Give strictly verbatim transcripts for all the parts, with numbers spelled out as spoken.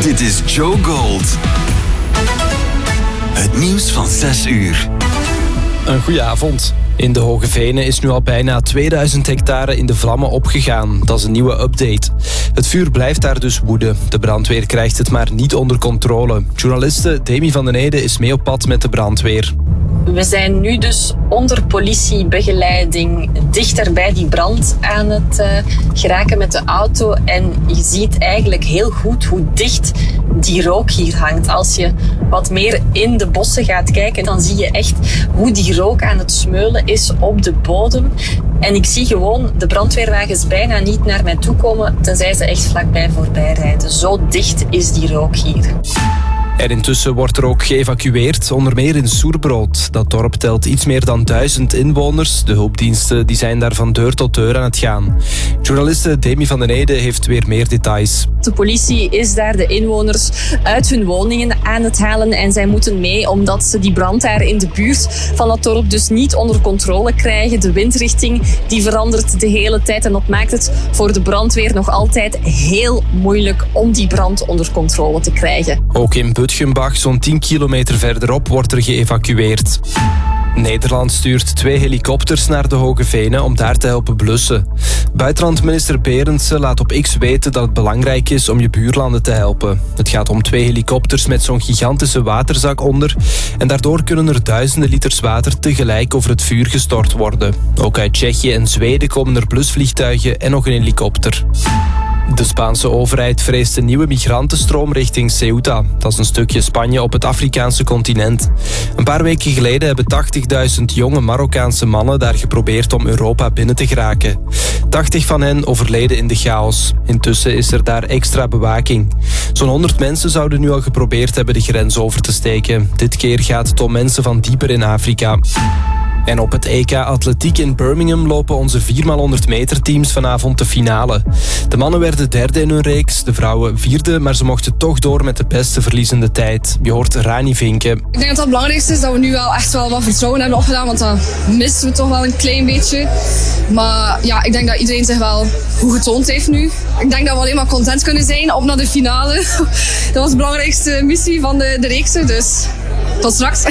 Dit is Joe Gold. Het nieuws van zes uur. Een goeie avond. In de Hoge Venen is nu al bijna tweeduizend hectare in de vlammen opgegaan. Dat is een nieuwe update. Het vuur blijft daar dus woeden. De brandweer krijgt het maar niet onder controle. Journaliste Demi van den Ede is mee op pad met de brandweer. We zijn nu dus onder politiebegeleiding dichter bij die brand aan het uh, geraken met de auto. En je ziet eigenlijk heel goed hoe dicht die rook hier hangt. Als je wat meer in de bossen gaat kijken, dan zie je echt hoe die rook aan het smeulen is op de bodem. En ik zie gewoon de brandweerwagens bijna niet naar mij toe komen, tenzij ze echt vlakbij voorbij rijden. Zo dicht is die rook hier. En intussen wordt er ook geëvacueerd, onder meer in Soerbrood. Dat dorp telt iets meer dan duizend inwoners. De hulpdiensten die zijn daar van deur tot deur aan het gaan. Journaliste Demi van den Ede heeft weer meer details. De politie is daar de inwoners uit hun woningen aan het halen en zij moeten mee omdat ze die brand daar in de buurt van dat dorp dus niet onder controle krijgen. De windrichting die verandert de hele tijd en dat maakt het voor de brandweer nog altijd heel moeilijk om die brand onder controle te krijgen. Ook in Butgenbach, zo'n tien kilometer verderop, wordt er geëvacueerd. Nederland stuurt twee helikopters naar de Hoge Venen om daar te helpen blussen. Buitenlandminister Berendsen laat op X weten dat het belangrijk is om je buurlanden te helpen. Het gaat om twee helikopters met zo'n gigantische waterzak onder en daardoor kunnen er duizenden liters water tegelijk over het vuur gestort worden. Ook uit Tsjechië en Zweden komen er blusvliegtuigen en nog een helikopter. De Spaanse overheid vreest een nieuwe migrantenstroom richting Ceuta. Dat is een stukje Spanje op het Afrikaanse continent. Een paar weken geleden hebben tachtigduizend jonge Marokkaanse mannen daar geprobeerd om Europa binnen te geraken. tachtig van hen overleden in de chaos. Intussen is er daar extra bewaking. Zo'n honderd mensen zouden nu al geprobeerd hebben de grens over te steken. Dit keer gaat het om mensen van dieper in Afrika. En op het E K Atletiek in Birmingham lopen onze vier mal honderd meter teams vanavond de finale. De mannen werden derde in hun reeks, de vrouwen vierde, maar ze mochten toch door met de beste verliezende tijd. Je hoort Rani Vinken. Ik denk dat het belangrijkste is dat we nu wel echt wel wat vertrouwen hebben opgedaan, want dat misten we toch wel een klein beetje. Maar ja, ik denk dat iedereen zich wel goed getoond heeft nu. Ik denk dat we alleen maar content kunnen zijn op naar de finale. Dat was de belangrijkste missie van de, de reeks, dus tot straks.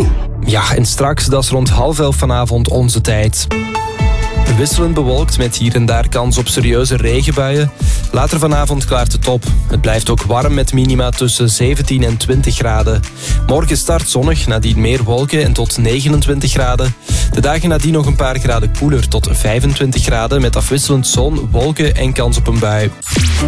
Ja, en straks, dat is rond half elf vanavond onze tijd. Wisselend bewolkt met hier en daar kans op serieuze regenbuien. Later vanavond klaart het op. Het blijft ook warm met minima tussen zeventien en twintig graden. Morgen start zonnig, nadien meer wolken en tot negenentwintig graden. De dagen nadien nog een paar graden koeler tot vijfentwintig graden met afwisselend zon, wolken en kans op een bui.